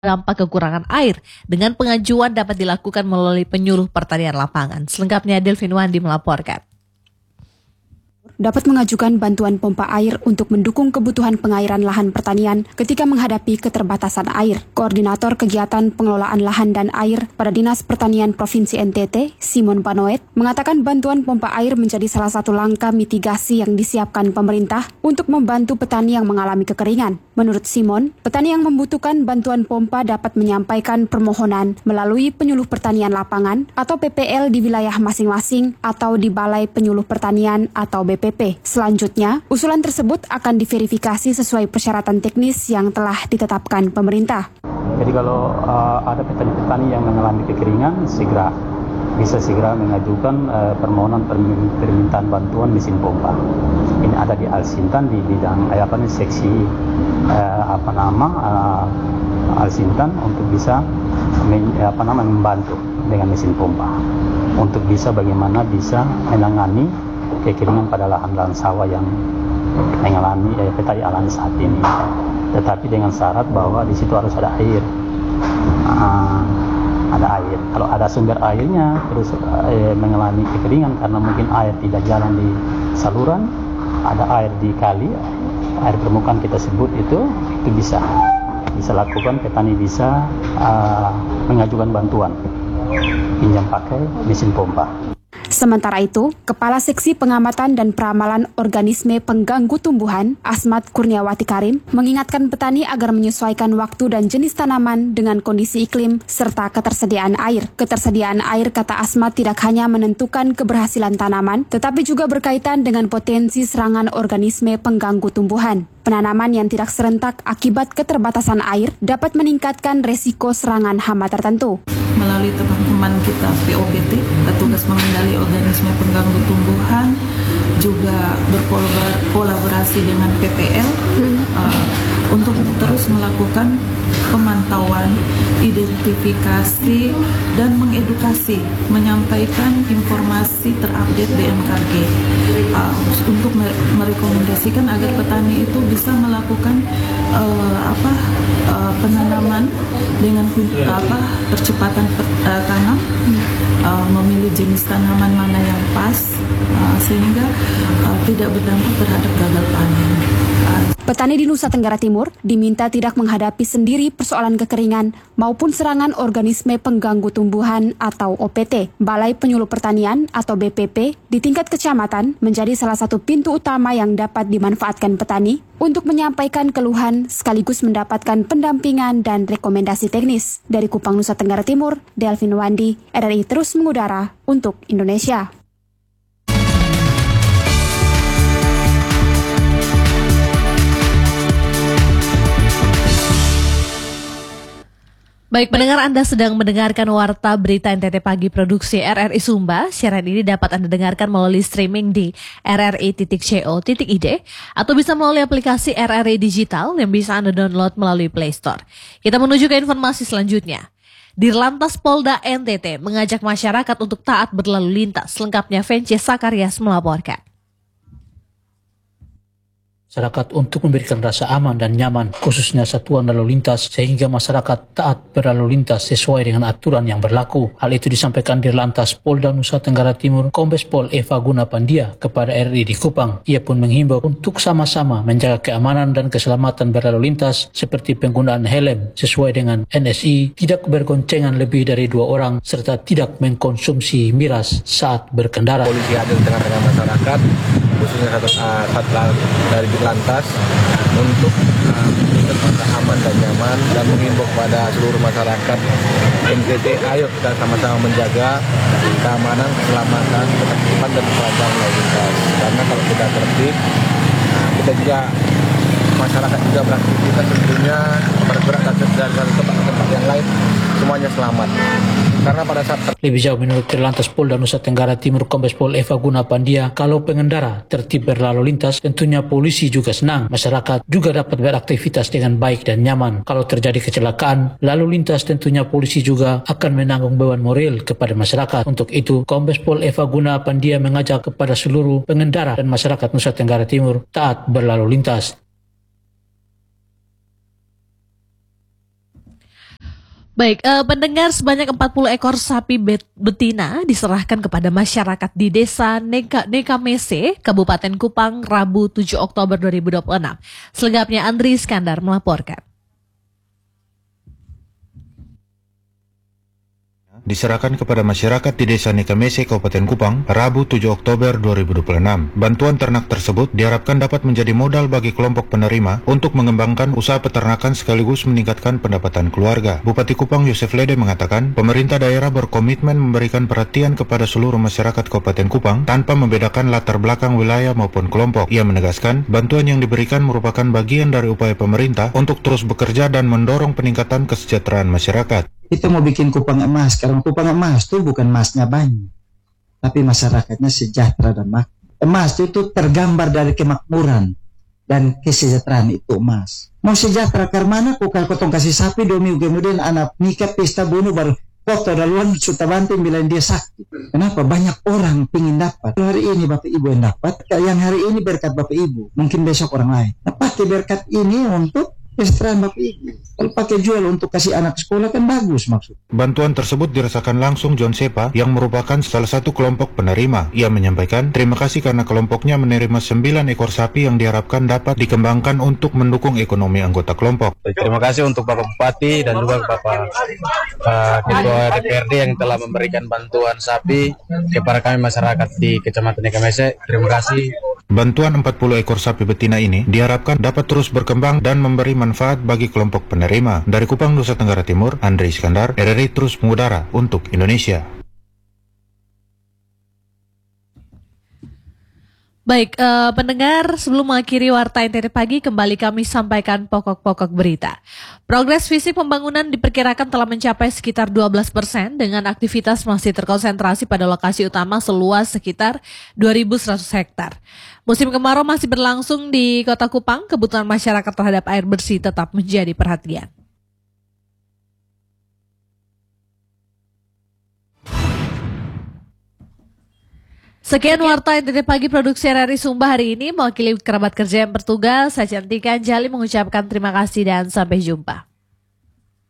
dampak kekurangan air dengan pengajuan dapat dilakukan melalui penyuluh pertanian lapangan. Selengkapnya Delvin Wandi melaporkan. Dapat mengajukan bantuan pompa air untuk mendukung kebutuhan pengairan lahan pertanian ketika menghadapi keterbatasan air. Koordinator Kegiatan Pengelolaan Lahan dan Air pada Dinas Pertanian Provinsi NTT, Simon Banoet, mengatakan bantuan pompa air menjadi salah satu langkah mitigasi yang disiapkan pemerintah untuk membantu petani yang mengalami kekeringan. Menurut Simon, petani yang membutuhkan bantuan pompa dapat menyampaikan permohonan melalui penyuluh pertanian lapangan atau PPL di wilayah masing-masing atau di Balai Penyuluh Pertanian atau BPP. Selanjutnya, usulan tersebut akan diverifikasi sesuai persyaratan teknis yang telah ditetapkan pemerintah. Jadi kalau ada petani-petani yang mengalami kekeringan, bisa segera mengajukan permohonan permintaan bantuan mesin pompa. Ini ada di Alsintan di bidang seksi Alsintan untuk bisa membantu dengan mesin pompa untuk bisa bagaimana bisa menangani kekeringan pada lahan-lahan sawah yang mengalami petani alami saat ini. Tetapi dengan syarat bahwa di situ harus ada air. Ada air. Kalau ada sumber airnya terus mengalami kekeringan karena mungkin air tidak jalan di saluran, ada air di kali, air permukaan kita sebut itu bisa lakukan, petani bisa mengajukan bantuan pinjam pakai mesin pompa. Sementara itu, Kepala Seksi Pengamatan dan Peramalan Organisme Pengganggu Tumbuhan, Asmat Kurniawati Karim, mengingatkan petani agar menyesuaikan waktu dan jenis tanaman dengan kondisi iklim serta ketersediaan air. Ketersediaan air, kata Asmat, tidak hanya menentukan keberhasilan tanaman, tetapi juga berkaitan dengan potensi serangan organisme pengganggu tumbuhan. Penanaman yang tidak serentak akibat keterbatasan air dapat meningkatkan resiko serangan hama tertentu. Melalui teman-teman kita POPT, petugas pengendali organisme pengganggu tumbuhan, juga berkolaborasi dengan PPL untuk terus melakukan pemantauan, identifikasi, dan mengedukasi, menyampaikan informasi terupdate BMKG untuk merekomendasikan agar petani itu bisa melakukan penanaman dengan percepatan tanam, memilih jenis tanaman mana yang pas sehingga tidak berdampak terhadap gagal panen. Petani di Nusa Tenggara Timur diminta tidak menghadapi sendiri persoalan kekeringan maupun serangan organisme pengganggu tumbuhan atau OPT. Balai Penyuluh Pertanian atau BPP di tingkat kecamatan menjadi salah satu pintu utama yang dapat dimanfaatkan petani untuk menyampaikan keluhan sekaligus mendapatkan pendampingan dan rekomendasi teknis. Dari Kupang, Nusa Tenggara Timur, Delvin Wandi, RRI terus mengudara untuk Indonesia. Baik, pendengar, Anda sedang mendengarkan Warta Berita NTT Pagi Produksi RRI Sumba. Siaran ini dapat Anda dengarkan melalui streaming di rri.co.id atau bisa melalui aplikasi RRI Digital yang bisa Anda download melalui Play Store. Kita menuju ke informasi selanjutnya. Dirlantas Polda NTT mengajak masyarakat untuk taat berlalu lintas. Selengkapnya Vence Sakarias melaporkan. Masyarakat untuk memberikan rasa aman dan nyaman, khususnya satuan lalu lintas, sehingga masyarakat taat berlalu lintas sesuai dengan aturan yang berlaku. Hal itu disampaikan Dirlantas Polda Nusa Tenggara Timur, Kombes Pol Eva Gunapandia kepada RRI di Kupang. Ia pun menghimbau untuk sama-sama menjaga keamanan dan keselamatan berlalu lintas seperti penggunaan helm sesuai dengan NSI, tidak bergoncengan lebih dari 2 orang, serta tidak mengkonsumsi miras saat berkendara. Polisi hadir di tengah-tengah masyarakat, khususnya satlantas dari Dirlantas untuk tetap aman dan nyaman dan mengimbau kepada seluruh masyarakat NTT, ayo kita sama-sama menjaga keamanan, keselamatan, ketertiban dan kelancaran lalu lintas. Karena kalau kita tertib, kita juga masyarakat juga beraktivitas tentunya bergerak dari satu tempat ke tempat yang lain semuanya selamat. Karena pada saat lebih jauh menurut Dirlantas Polda Nusa Tenggara Timur Kombes Pol Eva Gunapandia, kalau pengendara tertib berlalu lintas, tentunya polisi juga senang. Masyarakat juga dapat beraktivitas dengan baik dan nyaman. Kalau terjadi kecelakaan lalu lintas, tentunya polisi juga akan menanggung beban moral kepada masyarakat. Untuk itu, Kombes Pol Eva Gunapandia mengajak kepada seluruh pengendara dan masyarakat Nusa Tenggara Timur taat berlalu lintas. Baik, pendengar, sebanyak 40 ekor sapi betina diserahkan kepada masyarakat di Desa Nekamese, Kabupaten Kupang, Rabu 7 Oktober 2026. Selengkapnya Andri Iskandar melaporkan. Diserahkan kepada masyarakat di Desa Nekamese, Kabupaten Kupang, Rabu 7 Oktober 2026. Bantuan ternak tersebut diharapkan dapat menjadi modal bagi kelompok penerima untuk mengembangkan usaha peternakan sekaligus meningkatkan pendapatan keluarga. Bupati Kupang Yosef Lede mengatakan, pemerintah daerah berkomitmen memberikan perhatian kepada seluruh masyarakat Kabupaten Kupang tanpa membedakan latar belakang wilayah maupun kelompok. Ia menegaskan, bantuan yang diberikan merupakan bagian dari upaya pemerintah untuk terus bekerja dan mendorong peningkatan kesejahteraan masyarakat. Kita mau bikin Kupang emas. Sekarang Kupang emas itu bukan emasnya banyak, tapi masyarakatnya sejahtera dan makmur. Emas itu tergambar dari kemakmuran dan kesejahteraan itu emas. Mau sejahtera karena kok kalau kotong kasih sapi 2 minggu kemudian anak nikah pesta bunuh baru foto daluan sudah banting bilang dia sakit. Kenapa? Banyak orang pingin dapat. Kalau hari ini Bapak Ibu yang dapat, yang hari ini berkat Bapak Ibu, mungkin besok orang lain. Nah, pakai berkat ini untuk kesejahteraan Bapak Ibu. Kalau pakai jual untuk kasih anak sekolah kan bagus maksud. Bantuan tersebut dirasakan langsung John Sepa yang merupakan salah satu kelompok penerima. Ia menyampaikan terima kasih karena kelompoknya menerima 9 ekor sapi yang diharapkan dapat dikembangkan untuk mendukung ekonomi anggota kelompok. Terima kasih untuk Bapak Bupati dan juga Bapak Ketua DPRD yang telah memberikan bantuan sapi kepada kami masyarakat di Kecamatan Nekamese. Terima kasih. Bantuan 40 ekor sapi betina ini diharapkan dapat terus berkembang dan memberi manfaat bagi kelompok penerima. Dari Kupang, Nusa Tenggara Timur, Andri Iskandar, RRI terus mengudara untuk Indonesia. Baik, pendengar, sebelum mengakhiri Warta NTT Pagi, kembali kami sampaikan pokok-pokok berita. Progres fisik pembangunan diperkirakan telah mencapai sekitar 12% dengan aktivitas masih terkonsentrasi pada lokasi utama seluas sekitar 2.100 hektar. Musim kemarau masih berlangsung di Kota Kupang, kebutuhan masyarakat terhadap air bersih tetap menjadi perhatian. Sekian Warta NTT Pagi produksi RRI Sumba hari ini. Mewakili kerabat kerja yang bertugas, saya Cantika Anjali mengucapkan terima kasih dan sampai jumpa.